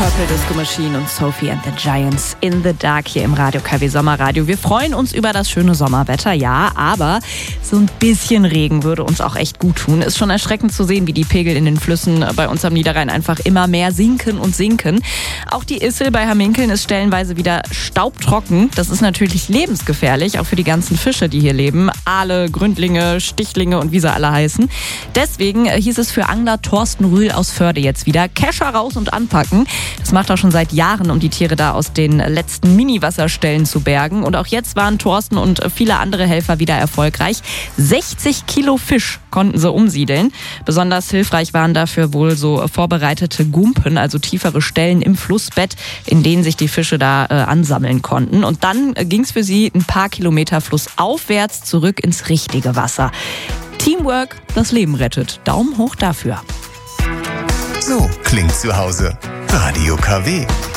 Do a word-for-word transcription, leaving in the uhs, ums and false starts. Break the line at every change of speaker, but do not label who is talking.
Purple Disco Machine und Sophie and the Giants in the Dark hier im Radio K W Sommerradio. Wir freuen uns über das schöne Sommerwetter, ja, aber so ein bisschen Regen würde uns auch echt gut tun. Ist schon erschreckend zu sehen, wie die Pegel in den Flüssen bei uns am Niederrhein einfach immer mehr sinken und sinken. Auch die Issel bei Hamminkeln ist stellenweise wieder staubtrocken. Das ist natürlich lebensgefährlich, auch für die ganzen Fische, die hier leben. Aale, Gründlinge, Stichlinge und wie sie alle heißen. Deswegen hieß es für Angler Thorsten Rühl aus Förde jetzt wieder: Kescher raus und anpacken. Das macht er schon seit Jahren, um die Tiere da aus den letzten Mini-Wasserstellen zu bergen. Und auch jetzt waren Thorsten und viele andere Helfer wieder erfolgreich. sechzig Kilo Fisch konnten sie umsiedeln. Besonders hilfreich waren dafür wohl so vorbereitete Gumpen, also tiefere Stellen im Flussbett, in denen sich die Fische da äh, ansammeln konnten. Und dann äh, ging es für sie ein paar Kilometer flussaufwärts zurück ins richtige Wasser. Teamwork, das Leben rettet. Daumen hoch dafür.
So klingt zu Hause. Radio K W.